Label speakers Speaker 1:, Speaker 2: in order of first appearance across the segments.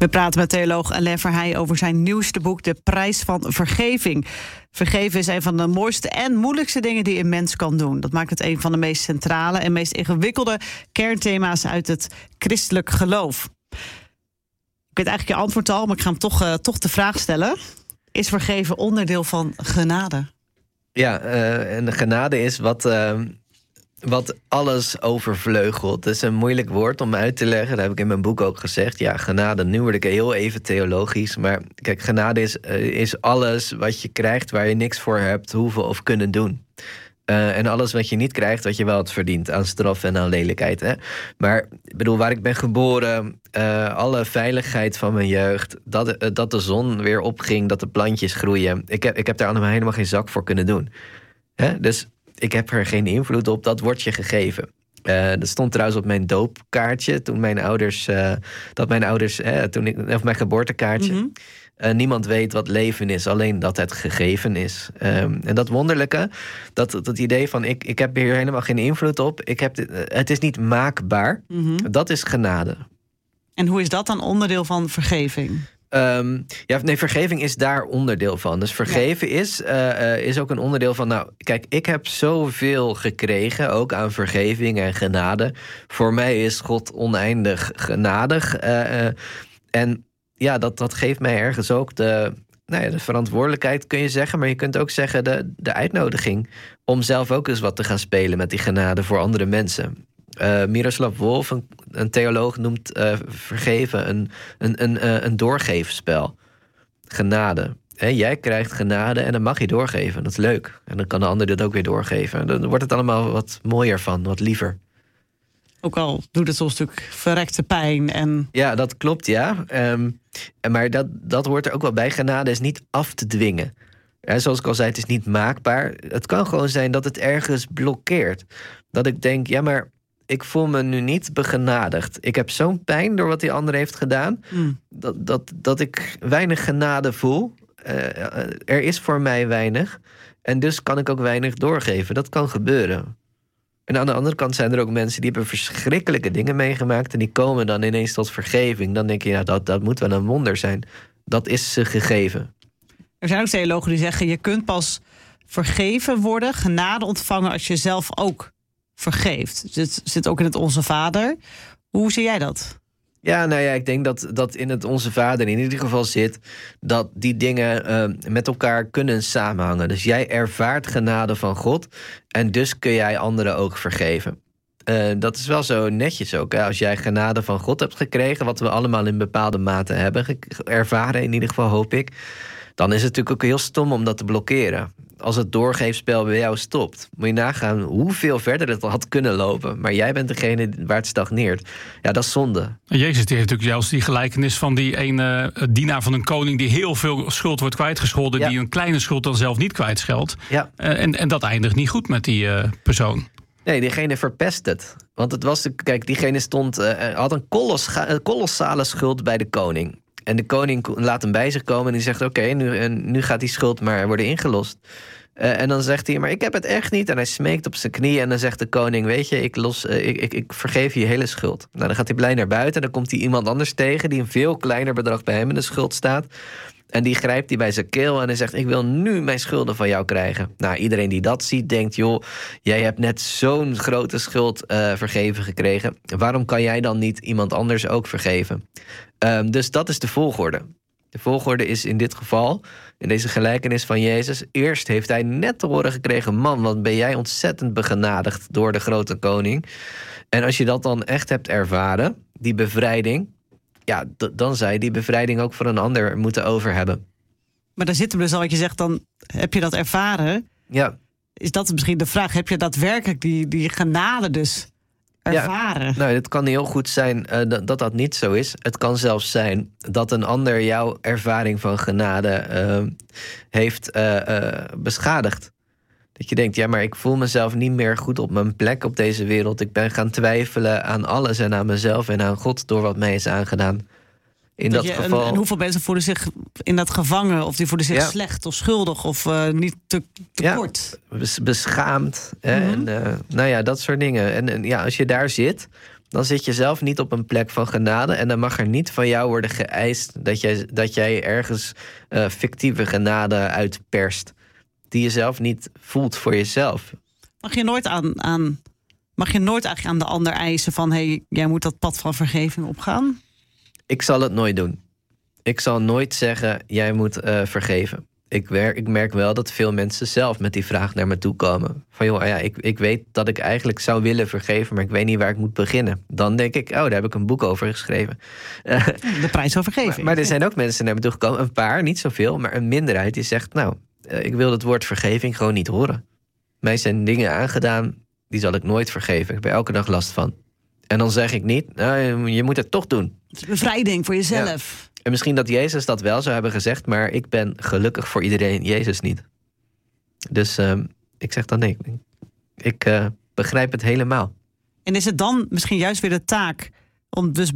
Speaker 1: We praten met theoloog Alain Verheij over zijn nieuwste boek De Prijs van Vergeving. Vergeven is een van de mooiste en moeilijkste dingen die een mens kan doen. Dat maakt het een van de meest centrale en meest ingewikkelde kernthema's uit het christelijk geloof. Ik weet eigenlijk je antwoord al, maar ik ga hem toch de vraag stellen. Is vergeven onderdeel van genade?
Speaker 2: Ja, en de genade is wat alles overvleugelt. Het is een moeilijk woord om uit te leggen. Dat heb ik in mijn boek ook gezegd. Ja, genade, nu word ik heel even theologisch. Maar kijk, genade is alles wat je krijgt waar je niks voor hebt, hoeven of kunnen doen. En alles wat je niet krijgt, wat je wel had verdiend aan straf en aan lelijkheid. Hè? Maar ik bedoel, waar ik ben geboren, alle veiligheid van mijn jeugd, dat de zon weer opging, dat de plantjes groeien. Ik heb daar allemaal helemaal geen zak voor kunnen doen. Hè? Dus ik heb er geen invloed op, dat wordt je gegeven. Dat stond trouwens op mijn doopkaartje toen mijn ouders, of mijn geboortekaartje. Mm-hmm. Niemand weet wat leven is, alleen dat het gegeven is. En dat wonderlijke, dat idee van ik heb hier helemaal geen invloed op. Het is niet maakbaar. Mm-hmm. Dat is genade.
Speaker 1: En hoe is dat dan onderdeel van vergeving?
Speaker 2: Vergeving is daar onderdeel van. Dus vergeven is ook een onderdeel van, nou, kijk, ik heb zoveel gekregen, ook aan vergeving en genade. Voor mij is God oneindig genadig. En ja, dat geeft mij ergens ook de verantwoordelijkheid, kun je zeggen. Maar je kunt ook zeggen de uitnodiging om zelf ook eens wat te gaan spelen met die genade voor andere mensen. Miroslav Volf, een theoloog, noemt vergeven een doorgeefspel. Genade. Jij krijgt genade en dan mag je doorgeven. Dat is leuk. En dan kan de ander dit ook weer doorgeven. Dan wordt het allemaal wat mooier van, wat liever.
Speaker 1: Ook al doet het soms natuurlijk verrekte pijn.
Speaker 2: Ja, dat klopt, ja. Maar dat hoort er ook wel bij. Genade is niet af te dwingen. Zoals ik al zei, het is niet maakbaar. Het kan gewoon zijn dat het ergens blokkeert. Dat ik denk, ja, maar ik voel me nu niet begenadigd. Ik heb zo'n pijn door wat die ander heeft gedaan, dat ik weinig genade voel. Er is voor mij weinig. En dus kan ik ook weinig doorgeven. Dat kan gebeuren. En aan de andere kant zijn er ook mensen die hebben verschrikkelijke dingen meegemaakt en die komen dan ineens tot vergeving. Dan denk je, ja, dat moet wel een wonder zijn. Dat is ze gegeven.
Speaker 1: Er zijn ook theologen die zeggen, je kunt pas vergeven worden, genade ontvangen, als je zelf ook vergeeft. Het zit ook in het Onze Vader. Hoe zie jij dat?
Speaker 2: Ja, nou ja, ik denk dat in het Onze Vader in ieder geval zit dat die dingen met elkaar kunnen samenhangen. Dus jij ervaart genade van God en dus kun jij anderen ook vergeven. Dat is wel zo netjes ook. Hè? Als jij genade van God hebt gekregen, wat we allemaal in bepaalde mate hebben ervaren, in ieder geval hoop ik, dan is het natuurlijk ook heel stom om dat te blokkeren. Als het doorgeefspel bij jou stopt, moet je nagaan hoeveel verder het had kunnen lopen. Maar jij bent degene waar het stagneert. Ja, dat is zonde.
Speaker 3: En Jezus die heeft natuurlijk juist die gelijkenis van die ene dienaar van een koning die heel veel schuld wordt kwijtgescholden, die een kleine schuld dan zelf niet kwijtscheldt. Ja. En dat eindigt niet goed met die persoon.
Speaker 2: Nee, diegene verpest het. Want het was, kijk, diegene had een kolossale schuld bij de koning. En de koning laat hem bij zich komen en die zegt, oké, nu gaat die schuld maar worden ingelost. En dan zegt hij, maar ik heb het echt niet. En hij smeekt op zijn knieën en dan zegt de koning, weet je, ik vergeef je hele schuld. Nou, dan gaat hij blij naar buiten en dan komt hij iemand anders tegen die een veel kleiner bedrag bij hem in de schuld staat. En die grijpt hij bij zijn keel en hij zegt, ik wil nu mijn schulden van jou krijgen. Nou, iedereen die dat ziet denkt, joh, jij hebt net zo'n grote schuld vergeven gekregen. Waarom kan jij dan niet iemand anders ook vergeven? Dus dat is de volgorde. De volgorde is in dit geval, in deze gelijkenis van Jezus, eerst heeft hij net te horen gekregen, man, wat ben jij ontzettend begenadigd door de grote koning. En als je dat dan echt hebt ervaren, die bevrijding, ja, dan zou je die bevrijding ook voor een ander moeten over hebben.
Speaker 1: Maar daar zitten we dus al, wat je zegt, dan heb je dat ervaren.
Speaker 2: Ja.
Speaker 1: Is dat misschien de vraag? Heb je daadwerkelijk die genade dus ervaren?
Speaker 2: Ja, nou, het kan heel goed zijn dat niet zo is. Het kan zelfs zijn dat een ander jouw ervaring van genade heeft beschadigd. Dat je denkt, ja, maar ik voel mezelf niet meer goed op mijn plek op deze wereld. Ik ben gaan twijfelen aan alles en aan mezelf en aan God door wat mij is aangedaan. In dat geval.
Speaker 1: En hoeveel mensen voelen zich in dat gevangen, of die voelen zich slecht of schuldig of niet te kort?
Speaker 2: Beschaamd. Mm-hmm. En dat soort dingen. En als je daar zit, dan zit je zelf niet op een plek van genade. En dan mag er niet van jou worden geëist dat jij ergens fictieve genade uitperst. Die je zelf niet voelt voor jezelf.
Speaker 1: Mag je nooit eigenlijk aan de ander eisen van... hey, jij moet dat pad van vergeving opgaan?
Speaker 2: Ik zal het nooit doen. Ik zal nooit zeggen, jij moet vergeven. Ik merk wel dat veel mensen zelf met die vraag naar me toe komen. Van joh, ja, ik weet dat ik eigenlijk zou willen vergeven... maar ik weet niet waar ik moet beginnen. Dan denk ik, daar heb ik een boek over geschreven.
Speaker 1: De prijs van vergeving.
Speaker 2: Maar er zijn ook mensen naar me toe gekomen. Een paar, niet zoveel, maar een minderheid die zegt... ik wil het woord vergeving gewoon niet horen. Mij zijn dingen aangedaan, die zal ik nooit vergeven. Ik heb er elke dag last van. En dan zeg ik niet, je moet het toch doen.
Speaker 1: Het is bevrijding voor jezelf.
Speaker 2: Ja. En misschien dat Jezus dat wel zou hebben gezegd... maar ik ben gelukkig voor iedereen, Jezus niet. Dus ik zeg dan nee. Ik begrijp het helemaal.
Speaker 1: En is het dan misschien juist weer de taak... om dus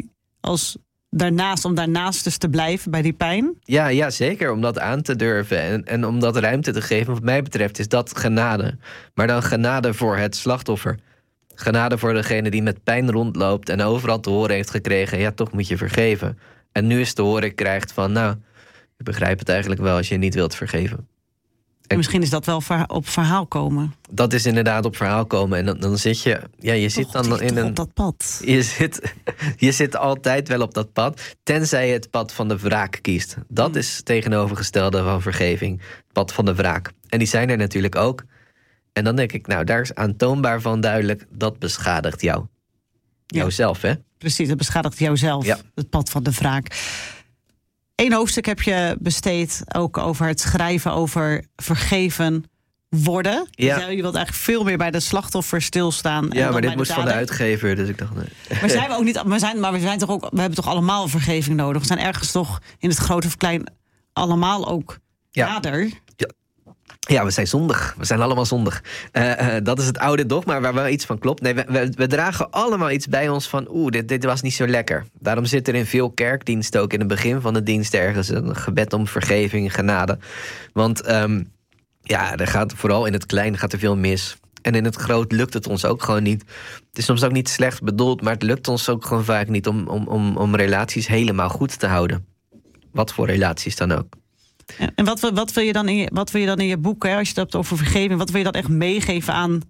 Speaker 1: om daarnaast dus te blijven bij die pijn?
Speaker 2: Ja, zeker. Om dat aan te durven en om dat ruimte te geven. Wat mij betreft is dat genade. Maar dan genade voor het slachtoffer. Genade voor degene die met pijn rondloopt... en overal te horen heeft gekregen... ja, toch moet je vergeven. En nu is te horen krijgt van... ik begrijp het eigenlijk wel als je niet wilt vergeven.
Speaker 1: En misschien is dat wel op verhaal komen.
Speaker 2: Dat is inderdaad op verhaal komen. En dan zit je... Ja, je zit dan in
Speaker 1: op dat pad.
Speaker 2: Je zit altijd wel op dat pad. Tenzij je het pad van de wraak kiest. Dat is het tegenovergestelde van vergeving. Het pad van de wraak. En die zijn er natuurlijk ook. En dan denk ik, daar is aantoonbaar van duidelijk... dat beschadigt jou. Jouzelf, hè?
Speaker 1: Precies, dat beschadigt jouzelf. Ja. Het pad van de wraak. 1 hoofdstuk heb je besteed ook over het schrijven over vergeven worden.
Speaker 2: Ja.
Speaker 1: Dus je wilt eigenlijk veel meer bij de slachtoffer stilstaan.
Speaker 2: Ja, maar dit moest van de uitgever, dus ik dacht... Nee.
Speaker 1: Maar zijn we ook niet... we hebben toch allemaal vergeving nodig? We zijn ergens toch in het groot of klein allemaal ook dader.
Speaker 2: Ja, we zijn zondig. We zijn allemaal zondig. Dat is het oude dogma waar wel iets van klopt. Nee, we dragen allemaal iets bij ons van... dit was niet zo lekker. Daarom zit er in veel kerkdiensten ook in het begin van de dienst... ergens een gebed om vergeving, genade. Want er gaat vooral in het klein gaat er veel mis. En in het groot lukt het ons ook gewoon niet. Het is soms ook niet slecht bedoeld... maar het lukt ons ook gewoon vaak niet om relaties helemaal goed te houden. Wat voor relaties dan ook.
Speaker 1: En wat wil je dan in je boek, als je het hebt over vergeving... wat wil je dan echt meegeven aan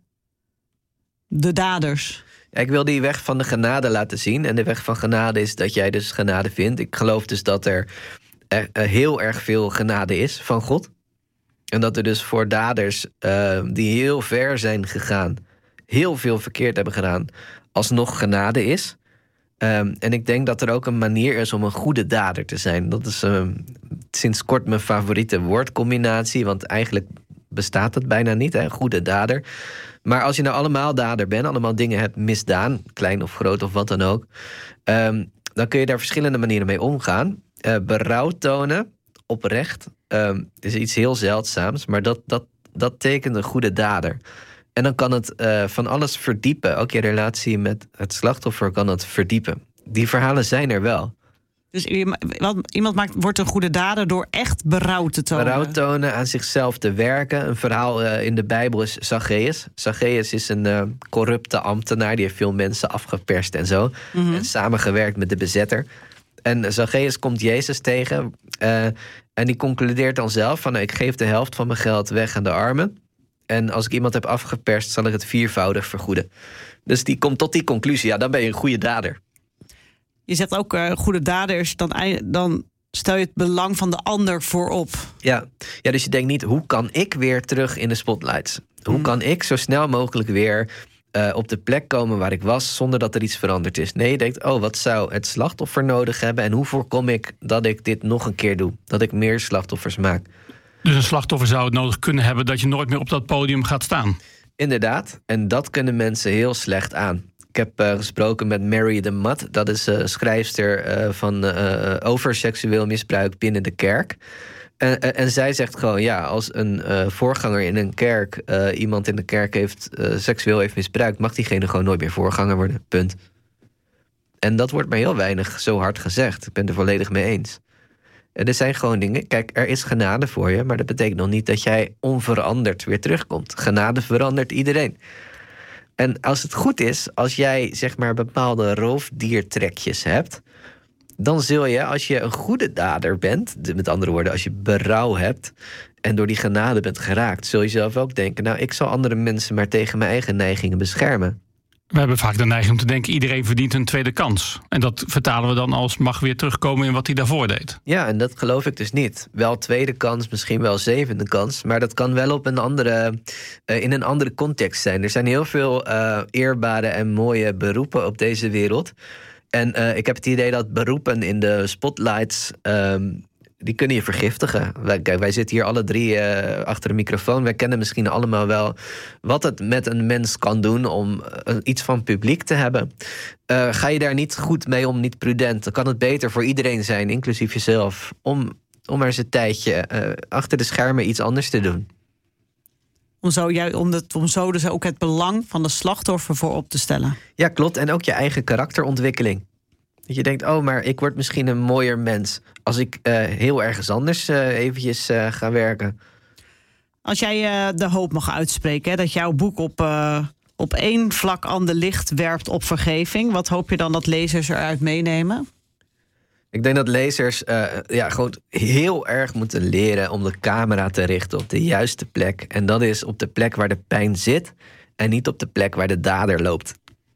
Speaker 1: de daders?
Speaker 2: Ja, ik wil die weg van de genade laten zien. En de weg van genade is dat jij dus genade vindt. Ik geloof dus dat er heel erg veel genade is van God. En dat er dus voor daders die heel ver zijn gegaan... heel veel verkeerd hebben gedaan, alsnog genade is... en ik denk dat er ook een manier is om een goede dader te zijn. Dat is sinds kort mijn favoriete woordcombinatie... want eigenlijk bestaat het bijna niet, hè, goede dader. Maar als je nou allemaal dader bent... allemaal dingen hebt misdaan, klein of groot of wat dan ook... dan kun je daar verschillende manieren mee omgaan. Berouw tonen, oprecht, is iets heel zeldzaams... maar dat tekent een goede dader... En dan kan het van alles verdiepen. Ook je relatie met het slachtoffer kan het verdiepen. Die verhalen zijn er wel.
Speaker 1: Dus iemand wordt een goede dader door echt berouw te tonen?
Speaker 2: Berouw tonen, aan zichzelf te werken. Een verhaal in de Bijbel is Zacchaeus. Zacchaeus is een corrupte ambtenaar. Die heeft veel mensen afgeperst en zo. Mm-hmm. En samengewerkt met de bezetter. En Zacchaeus komt Jezus tegen. En die concludeert dan zelf van... ik geef de helft van mijn geld weg aan de armen... En als ik iemand heb afgeperst, zal ik het 4voudig vergoeden. Dus die komt tot die conclusie. Ja, dan ben je een goede dader.
Speaker 1: Je zegt ook goede daders, dan stel je het belang van de ander voorop.
Speaker 2: Ja, dus je denkt niet, hoe kan ik weer terug in de spotlights? Hoe kan ik zo snel mogelijk weer op de plek komen waar ik was... zonder dat er iets veranderd is? Nee, je denkt, wat zou het slachtoffer nodig hebben... en hoe voorkom ik dat ik dit nog een keer doe? Dat ik meer slachtoffers maak.
Speaker 3: Dus een slachtoffer zou het nodig kunnen hebben... dat je nooit meer op dat podium gaat staan.
Speaker 2: Inderdaad, en dat kunnen mensen heel slecht aan. Ik heb gesproken met Mary de Mat. Dat is schrijfster over seksueel misbruik binnen de kerk. En zij zegt gewoon, als een voorganger in een kerk... iemand in de kerk seksueel heeft misbruikt... mag diegene gewoon nooit meer voorganger worden, punt. En dat wordt maar heel weinig zo hard gezegd. Ik ben er volledig mee eens. Er zijn gewoon dingen... Kijk, er is genade voor je... maar dat betekent nog niet dat jij onveranderd weer terugkomt. Genade verandert iedereen. En als het goed is, als jij zeg maar bepaalde roofdiertrekjes hebt, dan zul je, als je een goede dader bent, met andere woorden, als je berouw hebt en door die genade bent geraakt, zul je zelf ook denken, nou, ik zal andere mensen maar tegen mijn eigen neigingen beschermen.
Speaker 3: We hebben vaak de neiging om te denken, iedereen verdient een tweede kans. En dat vertalen we dan als mag weer terugkomen in wat hij daarvoor deed.
Speaker 2: Ja, en dat geloof ik dus niet. Wel tweede kans, misschien wel zevende kans, maar dat kan wel op in een andere context zijn. Er zijn heel veel eerbare en mooie beroepen op deze wereld. En ik heb het idee dat beroepen in de spotlights, die kunnen je vergiftigen. Wij zitten hier alle drie achter een microfoon. Wij kennen misschien allemaal wel wat het met een mens kan doen om iets van publiek te hebben. Ga je daar niet goed mee om, niet prudent, dan kan het beter voor iedereen zijn, inclusief jezelf, om maar eens een tijdje achter de schermen iets anders te doen.
Speaker 1: Om zo dus ook het belang van de slachtoffer voorop te stellen.
Speaker 2: Ja, klopt. En ook je eigen karakterontwikkeling. Dat je denkt, oh, maar ik word misschien een mooier mens als ik heel ergens anders eventjes ga werken.
Speaker 1: Als jij de hoop mag uitspreken, hè, dat jouw boek op één vlak ander licht werpt op vergeving, wat hoop je dan dat lezers eruit meenemen?
Speaker 2: Ik denk dat lezers gewoon heel erg moeten leren om de camera te richten op de juiste plek. En dat is op de plek waar de pijn zit en niet op de plek waar de dader loopt.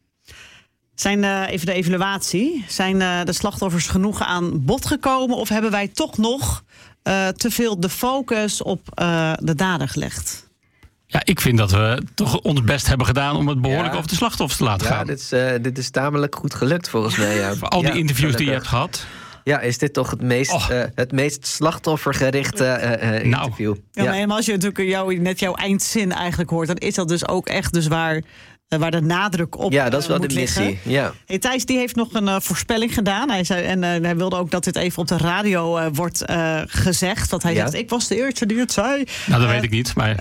Speaker 1: Even de evaluatie. Zijn de slachtoffers genoeg aan bod gekomen, of hebben wij toch nog te veel de focus op de dader gelegd?
Speaker 3: Ja, ik vind dat we toch ons best hebben gedaan om het behoorlijk over de slachtoffers te laten gaan.
Speaker 2: Dit is tamelijk goed gelukt volgens mij. Ja.
Speaker 3: Voor al die interviews die je hebt gehad.
Speaker 2: Ja, is dit toch het meest slachtoffergerichte interview?
Speaker 1: Ja, maar als je natuurlijk net jouw eindzin eigenlijk hoort, dan is dat dus ook echt dus waar de nadruk op
Speaker 2: ja, dat is wel de
Speaker 1: missie.
Speaker 2: Liggen. Ja.
Speaker 1: Hey, Thijs die heeft nog een voorspelling gedaan. Hij zei, hij wilde ook dat dit even op de radio wordt gezegd. Want hij zegt, ik was de eerste die het zei.
Speaker 3: Nou, dat weet ik niet. Maar,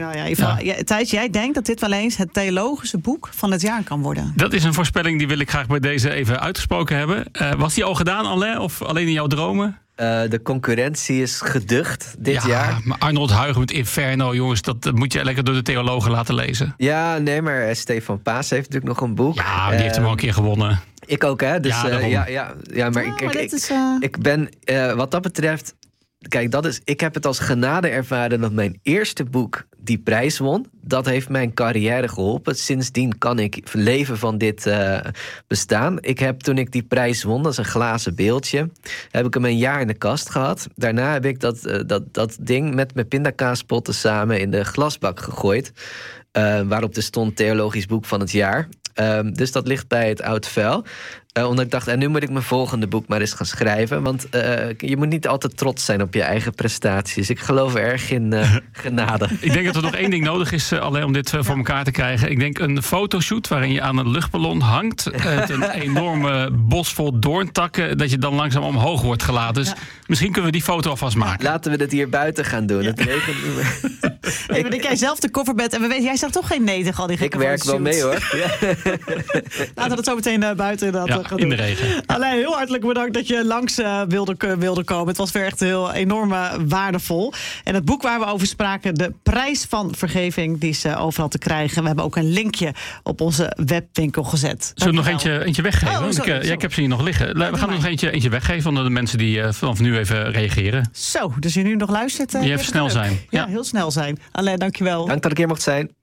Speaker 1: Thijs, jij denkt dat dit wel eens het theologische boek van het jaar kan worden?
Speaker 3: Dat is een voorspelling die wil ik graag bij deze even uitgesproken hebben. Was die al gedaan, Alain? Of alleen in jouw dromen?
Speaker 2: De concurrentie is geducht dit jaar.
Speaker 3: Maar Arnold Huygens met Inferno, jongens, dat moet je lekker door de theologen laten lezen.
Speaker 2: Ja, nee, maar Stefan Paas heeft natuurlijk nog een boek.
Speaker 3: Ja, die heeft hem al een keer gewonnen.
Speaker 2: Ik ook, hè? Dus, maar ik ben wat dat betreft. Kijk, ik heb het als genade ervaren dat mijn eerste boek die prijs won. Dat heeft mijn carrière geholpen. Sindsdien kan ik leven van dit bestaan. Toen ik die prijs won, dat is een glazen beeldje, heb ik hem een jaar in de kast gehad. Daarna heb ik dat ding met mijn pindakaaspotten samen in de glasbak gegooid. Waarop er stond theologisch boek van het jaar. Dus dat ligt bij het oud vuil. Omdat ik dacht, en nu moet ik mijn volgende boek maar eens gaan schrijven. Want je moet niet altijd trots zijn op je eigen prestaties. Ik geloof erg in genade.
Speaker 3: Ik denk dat er nog één ding nodig is, alleen om dit voor elkaar te krijgen. Ik denk een fotoshoot waarin je aan een luchtballon hangt. Een enorme bos vol doorntakken. Dat je dan langzaam omhoog wordt gelaten. Dus misschien kunnen we die foto alvast maken.
Speaker 2: Laten we dat hier buiten gaan doen. Het regent niet meer.
Speaker 1: Ik denk jij zelf de koffer bent. En we weten, jij zegt toch geen nee tegen al die gekke
Speaker 2: fotoshoots. Ik werk wel mee, hoor. Ja.
Speaker 1: Laten we dat zo meteen buiten
Speaker 3: in de regen.
Speaker 1: Alain, heel hartelijk bedankt dat je langs wilde komen. Het was weer echt heel enorm waardevol. En het boek waar we over spraken, De Prijs van Vergeving, die is overal te krijgen. We hebben ook een linkje op onze webwinkel gezet.
Speaker 3: Zullen we nog eentje weggeven? Ik heb ze hier nog liggen. We gaan nog eentje weggeven aan de mensen die vanaf nu even reageren.
Speaker 1: Zo, dus je nu nog luistert.
Speaker 3: Je even snel zijn.
Speaker 1: Ja, heel snel zijn. Alain, dankjewel.
Speaker 2: Dank dat ik hier mocht zijn.